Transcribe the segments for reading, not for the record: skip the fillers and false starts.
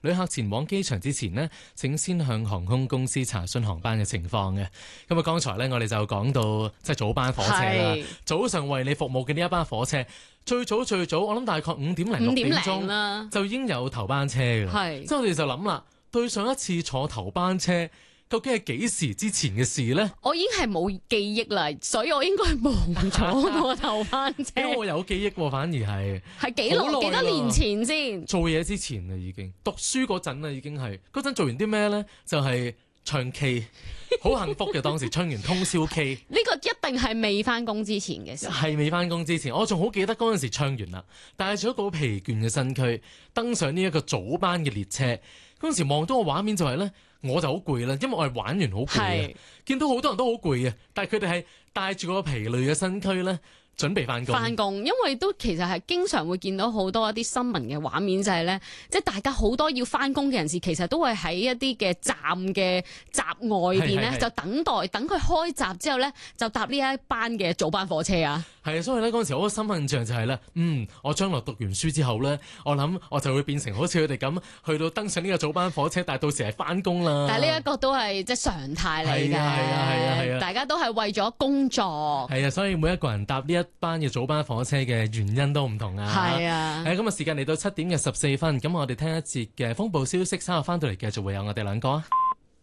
旅客前往機場之前呢，請先向航空公司查詢航班嘅情況嘅。咁啊，剛才呢，我哋就講到即係早班火車啦，早上為你服務嘅呢一班火車，最早我諗大概5點零6點鐘就已經有頭班車㗎啦。即係我哋就諗啦，對上一次坐頭班車，究竟係幾時之前嘅事呢？我已經係冇記憶啦，所以我應該係忘咗個頭班車。 我有記憶喎，反而係幾耐？幾多年前先？ 做嘢之前啦，已經讀書嗰陣啦，已經係嗰陣做完啲咩呢？就係唱 K， 好幸福嘅當時唱完通宵 K。 呢個一定係未翻工之前嘅事。 係未翻工之前，我仲好記得嗰陣時唱完啦，帶住一個好疲倦嘅身軀登上呢一個早班嘅列車。嗰陣時望到個畫面就係呢。我就好攰啦，因為我係玩完好攰啊，見到好多人都好攰啊，但係佢哋係帶住個疲累嘅身軀咧，準備翻工， 因為都其實係經常會見到好多一啲新聞嘅畫面，就係咧，即係大家好多要翻工嘅人士，其實都會喺一啲嘅站嘅閘外邊咧，就等待等佢開閘之後咧，就搭呢一班嘅早班火車啊。 係啊，所以咧嗰陣時我個新印象就係咧，我將來讀完書之後咧，我諗我就會變成好似佢哋咁，去到登上呢個早班火車，但係到時係翻工啦。 但係呢一個都係即係常態嚟嘅，係啊，大家都係為咗工作。 係啊，所以每一個人搭呢一班嘅早班火車嘅原因都唔同啊。 係啊， 咁啊，時間嚟到7點嘅14分，咁我哋聽一節嘅風暴消息，稍後翻到嚟繼續會有我哋兩個啊。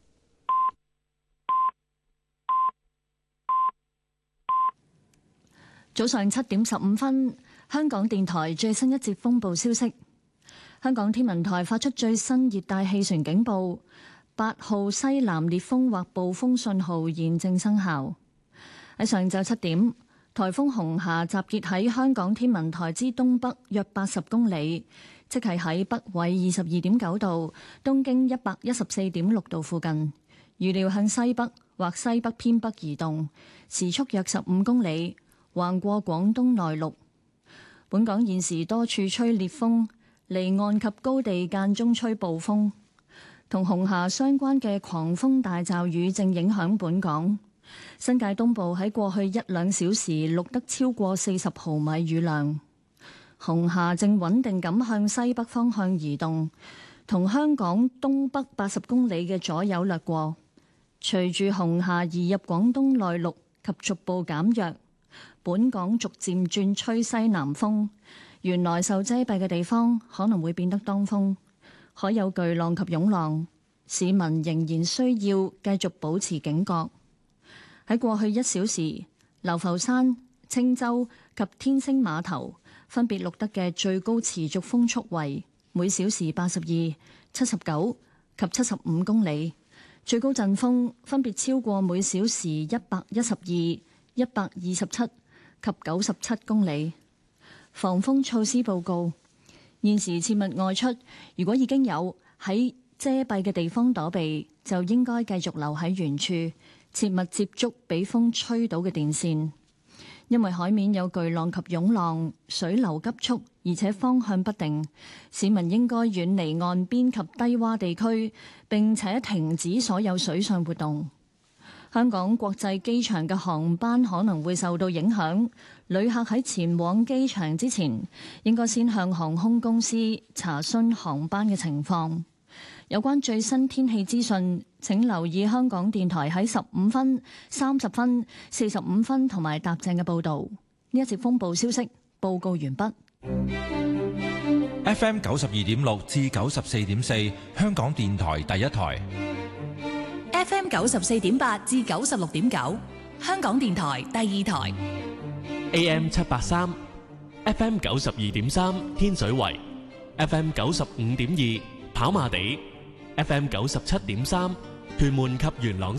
早上7點15分，香港電台最新一節風暴消息。香港天文台發出最新熱帶氣旋警報，8號西南烈風或暴風信號現正生效。喺上晝7點，颱風紅霞集結喺香港天文台之東北約80公里，即係喺北緯22.9度、東經114.6度附近。預料向西北或西北偏北移動，時速約15公里。橫過廣東內陸，本港現時多處吹烈風，離岸及高地間中吹暴風，同紅霞相關嘅狂風大驟雨正影響本港。新界東部喺過去1-2小時錄得超過40毫米雨量。紅霞正穩定咁向西北方向移動，同香港東北80公里嘅左右掠過。隨住紅霞移入廣東內陸及逐步減弱，本港逐漸轉吹西南風，原來受遮蔽嘅地方可能會變得當風，可有巨浪及湧浪，市民仍然需要繼續保持警覺。喺過去1小時，流浮山、青洲及天星碼頭分別錄得嘅最高持續風速為每小時82、79及75公里，最高陣風分別超過每小時112、127及97公里。防風措施報告：現時切勿外出，如果已經有喺遮蔽嘅地方躲避，就應該繼續留喺原處，切勿接觸俾風吹倒嘅電線。因為海面有巨浪及湧浪，水流急速，而且方向不定，市民應該遠離岸邊及低洼地區，並且停止所有水上活動。香港國際機場嘅航班可能會受到影響，旅客喺前往機場之前，應該先向航空公司查詢航班嘅情況。有關最新天氣資訊，請留意香港電台喺15分、30分、45分同埋踏正嘅報導。呢一節風暴消息報告完畢。 FM 92.6至94.4，香港電台第一台。 FM 94.8至96.9，香港電台第二台。 AM 783 FM 92.3天水圍 FM 95.2跑馬地 FM 97.3屯門及元朗